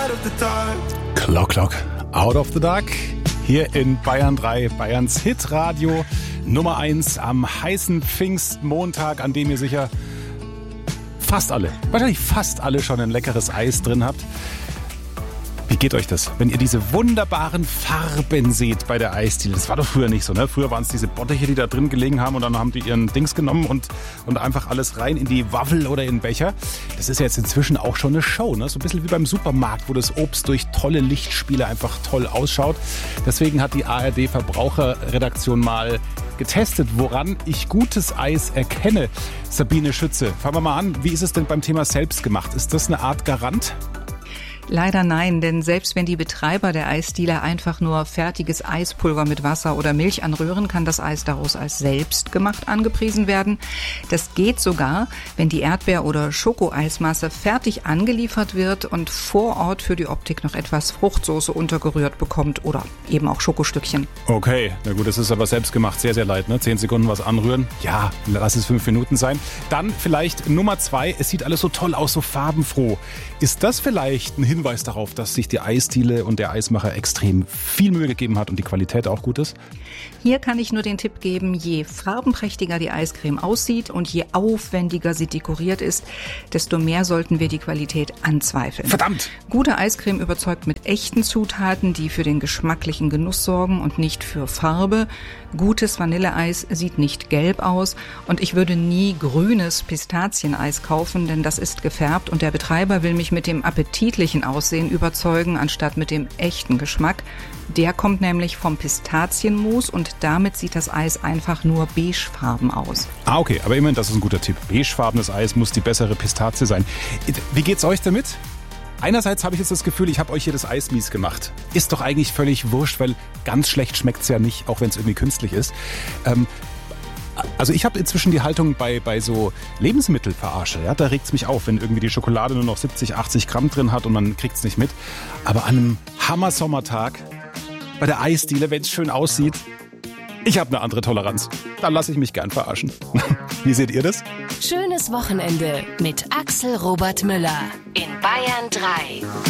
Clock, out of the dark. Hier in Bayern 3, Bayerns Hitradio Nummer 1 am heißen Pfingstmontag, an dem ihr sicher wahrscheinlich fast alle schon ein leckeres Eis drin habt. Wie geht euch das, wenn ihr diese wunderbaren Farben seht bei der Eisdiele? Das war doch früher nicht so, ne? Früher waren es diese Bottiche, die da drin gelegen haben und dann haben die ihren Dings genommen und einfach alles rein in die Waffel oder in den Becher. Das ist ja jetzt inzwischen auch schon eine Show, ne? So ein bisschen wie beim Supermarkt, wo das Obst durch tolle Lichtspiele einfach toll ausschaut. Deswegen hat die ARD Verbraucherredaktion mal getestet, woran ich gutes Eis erkenne. Sabine Schütze, fangen wir mal an. Wie ist es denn beim Thema selbstgemacht? Ist das eine Art Garant? Leider nein, denn selbst wenn die Betreiber der Eisdiele einfach nur fertiges Eispulver mit Wasser oder Milch anrühren, kann das Eis daraus als selbstgemacht angepriesen werden. Das geht sogar, wenn die Erdbeer- oder Schokoeismasse fertig angeliefert wird und vor Ort für die Optik noch etwas Fruchtsoße untergerührt bekommt oder eben auch Schokostückchen. Okay, na gut, das ist aber selbstgemacht, sehr, sehr leid, ne? 10 Sekunden was anrühren. Ja, lass es 5 Minuten sein. Dann vielleicht Nummer 2, es sieht alles so toll aus, so farbenfroh. Ist das vielleicht ein Hinweis darauf, dass sich die Eisdiele und der Eismacher extrem viel Mühe gegeben hat und die Qualität auch gut ist? Hier kann ich nur den Tipp geben, je farbenprächtiger die Eiscreme aussieht und je aufwendiger sie dekoriert ist, desto mehr sollten wir die Qualität anzweifeln. Verdammt! Gute Eiscreme überzeugt mit echten Zutaten, die für den geschmacklichen Genuss sorgen und nicht für Farbe. Gutes Vanilleeis sieht nicht gelb aus und ich würde nie grünes Pistazieneis kaufen, denn das ist gefärbt und der Betreiber will mich mit dem appetitlichen Aussehen überzeugen, anstatt mit dem echten Geschmack. Der kommt nämlich vom Pistazienmus und damit sieht das Eis einfach nur beigefarben aus. Ah, okay, aber immerhin, das ist ein guter Tipp. Beigefarbenes Eis muss die bessere Pistazie sein. Wie geht's euch damit? Einerseits habe ich jetzt das Gefühl, ich habe euch hier das Eis mies gemacht. Ist doch eigentlich völlig wurscht, weil ganz schlecht schmeckt's ja nicht, auch wenn es irgendwie künstlich ist. Also ich habe inzwischen die Haltung bei so Lebensmittelverarsche. Ja? Da regt's mich auf, wenn irgendwie die Schokolade nur noch 70, 80 Gramm drin hat und man kriegt's nicht mit. Aber an einem Hammer-Sommertag bei der Eisdiele, wenn es schön aussieht, ich habe eine andere Toleranz. Da lasse ich mich gern verarschen. Wie seht ihr das? Schönes Wochenende mit Axel Robert Müller in Bayern 3.